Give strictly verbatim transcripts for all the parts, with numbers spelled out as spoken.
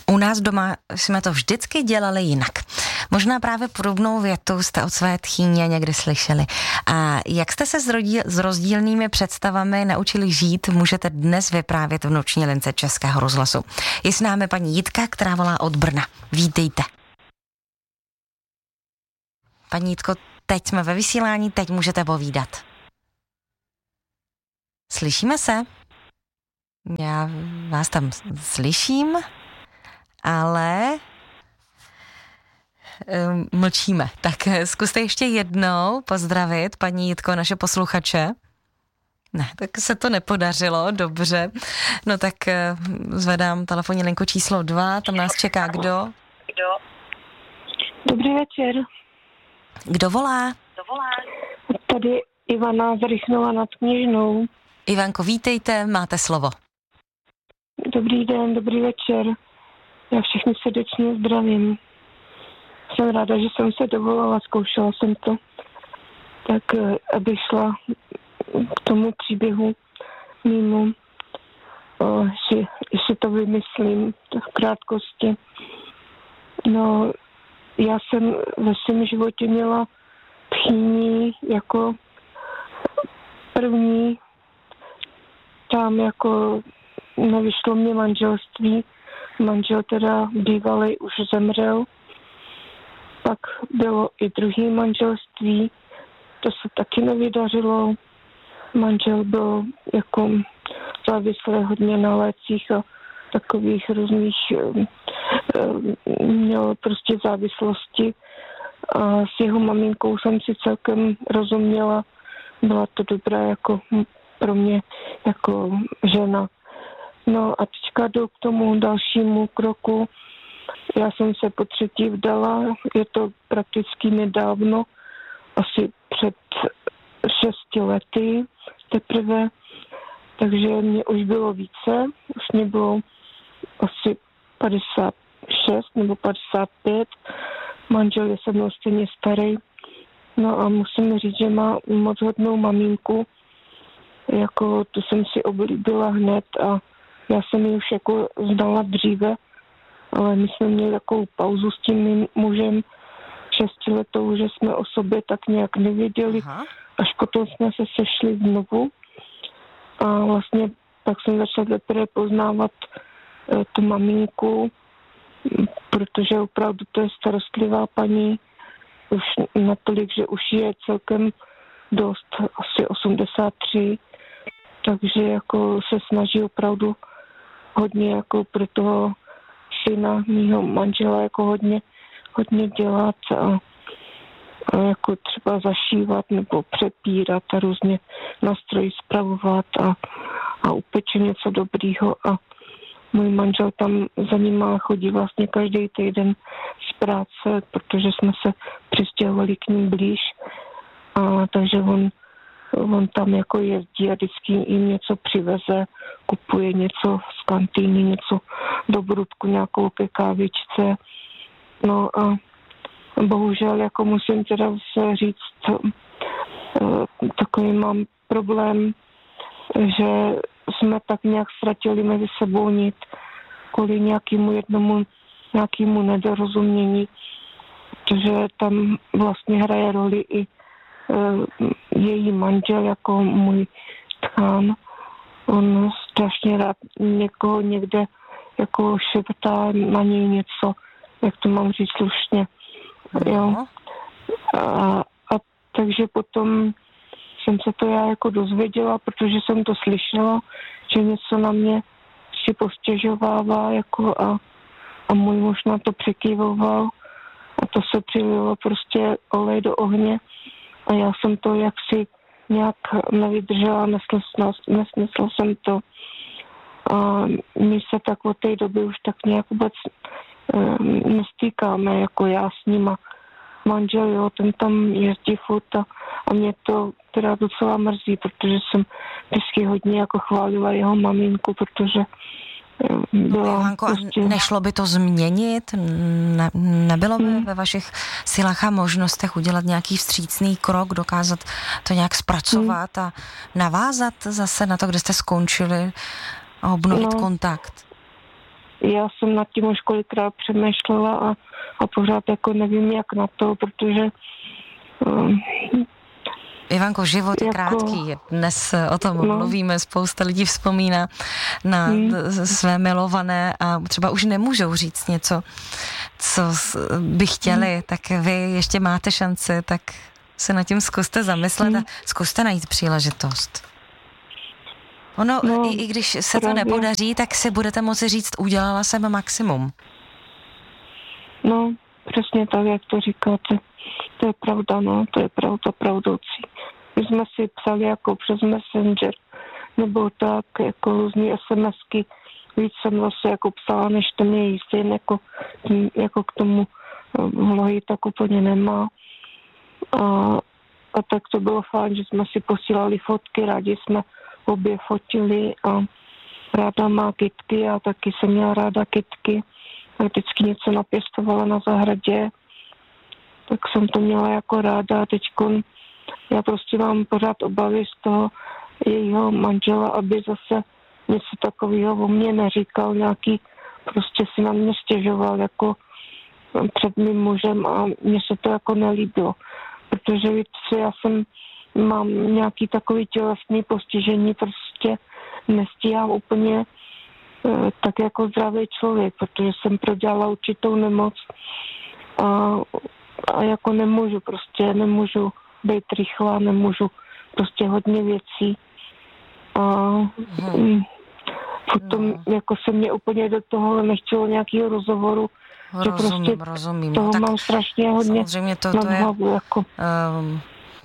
U nás doma jsme to vždycky dělali jinak. Možná právě podobnou větu jste od své tchýně někdy slyšeli. A jak jste se s, rodí, s rozdílnými představami naučili žít, můžete dnes vyprávět v noční lince Českého rozhlasu. Je s námi paní Jitka, která volá od Brna. Vítejte. Paní Jitko, teď jsme ve vysílání, teď můžete povídat. Slyšíme se? Já vás tam slyším, ale um, mlčíme. Tak zkuste ještě jednou pozdravit, paní Jitko, naše posluchače. Ne, tak se to nepodařilo, dobře. No tak uh, zvedám telefonní linku číslo dva, tam nás čeká kdo? Kdo? Dobrý večer. Kdo volá? Kdo volá? Tady Ivana z Rychnova nad Kněžnou. Ivanko, vítejte, máte slovo. Dobrý den, dobrý večer. Já všechny srdečně zdravím. Jsem ráda, že jsem se dovolala, zkoušela jsem to. Tak abych šla k tomu příběhu mimo, že, že to vymyslím v krátkosti. No, já jsem ve svém životě měla tchýni jako první. Tam jako nevyšlo mě manželství. Manžel teda bývalý už zemřel. Pak bylo i druhé manželství. To se taky nevydařilo. Manžel byl jako závislý hodně na lécích a takových různých, měl prostě závislosti. A s jeho maminkou jsem si celkem rozuměla. Byla to dobrá jako pro mě jako žena. No a teďka jdu k tomu dalšímu kroku. Já jsem se po třetí vdala, je to prakticky nedávno, asi před šesti lety teprve, takže mě už bylo více, už mě bylo asi padesát šest nebo padesát pět, manžel je se mnou stejně starý, no a musím říct, že má moc hodnou maminku, jako to jsem si oblíbila hned a já jsem ji už jako znala dříve, ale my jsme měli takovou pauzu s tím mým mužem šestiletou, že jsme o sobě tak nějak nevěděli. Aha. Až potom jsme se sešli znovu a vlastně tak jsem začala teprve poznávat e, tu maminku, protože opravdu to je starostlivá paní už natolik, že už je celkem dost, asi osmdesát tři, takže jako se snaží opravdu hodně jako pro toho syna mýho manžela jako hodně, hodně dělat a, a jako třeba zašívat nebo přepírat a různě nástroji spravovat a, a upeče něco dobrýho a můj manžel tam za nima chodí vlastně každý týden z práce, protože jsme se přistěhovali k ním blíž a takže on On tam jako jezdí a vždycky jim něco přiveze, kupuje něco z kantýny, něco do Brudku, nějakou ke kávičce. No a bohužel jako musím teda se říct, takový mám problém, že jsme tak nějak ztratili mezi sebou nit kvůli nějakému jednomu, nějakému nedorozumění, protože tam vlastně hraje roli i její manžel jako můj tchán. On strašně rád někoho někde jako šeptá na něj něco, jak to mám říct slušně. Jo. A, a takže potom jsem se to já jako dozvěděla, protože jsem to slyšela, že něco na mě si postěžovává jako a, a můj muž na to přikývoval a to se přililo prostě olej do ohně. A já jsem to jaksi nějak nevydržela, nesnesla, nesnesla jsem to. A my se tak od té doby už tak nějak vůbec um, nestýkáme, jako já s nima. Manžel, jo, ten tam jezdí furt a, a mě to teda docela mrzí, protože jsem vždycky hodně jako chválila jeho maminku, protože byla Ivanko, prostě... nešlo by to změnit? Ne, nebylo by hmm. ve vašich silách a možnostech udělat nějaký vstřícný krok, dokázat to nějak zpracovat hmm. a navázat zase na to, kde jste skončili a obnovit no. kontakt? já jsem nad tím už kolikrát přemýšlela a, a pořád jako nevím, jak na to, protože um, Ivanko, život je jako, krátký. Dnes o tom no, mluvíme, spousta lidí vzpomíná na hmm. své milované a třeba už nemůžou říct něco, co by chtěli, hmm. tak vy ještě máte šanci, tak se nad tím zkuste zamyslet hmm. a zkuste najít příležitost. Ono, no, i, i když se právě to nepodaří, tak si budete moci říct, udělala jsem maximum. No, přesně tak, jak to říkáte. To je pravda, no, to je pravda pravdoucí. My jsme si psali jako přes Messenger, nebo tak, jako různý SMSky. Víc jsem zase jako psala, než ten její syn, jako, jako k tomu vlohy tak úplně nemá. A, a tak to bylo fajn, že jsme si posílali fotky, rádi jsme obě fotili a ráda má kytky a taky jsem měla ráda kytky. A vždycky něco napěstovala na zahradě, tak jsem to měla jako ráda a teďko já prostě mám pořád obavy z toho jejího manžela, aby zase něco takového o mně neříkal, nějaký prostě si na mě stěžoval jako před mým mužem a mně se to jako nelíbilo, protože víte, já jsem mám nějaký takový tělesný postižení, prostě nestíhám úplně tak jako zdravý člověk, protože jsem prodělala určitou nemoc a, a jako nemůžu, prostě nemůžu být rychlá, nemůžu prostě hodně věcí a hmm. potom no. jako se mě úplně do toho nechtělo nějakého rozhovoru, rozumím, že prostě rozumím. toho no, tak mám strašně hodně samozřejmě to, na to je hlavu, jako. Um,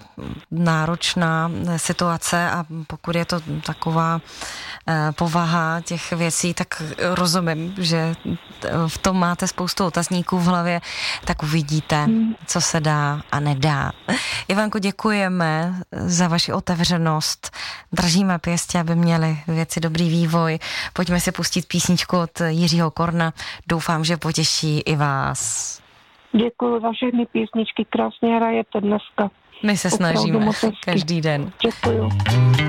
náročná situace a pokud je to taková eh, povaha těch věcí, tak rozumím, že v tom máte spoustu otazníků v hlavě, tak uvidíte, hmm. co se dá a nedá. Ivanko, děkujeme za vaši otevřenost, držíme pěstě, aby měli věci dobrý vývoj. Pojďme si pustit písničku od Jiřího Korna, doufám, že potěší i vás. Děkuji za všechny písničky, krásně hrajete dneska. My se snažíme každý den. Děkuju.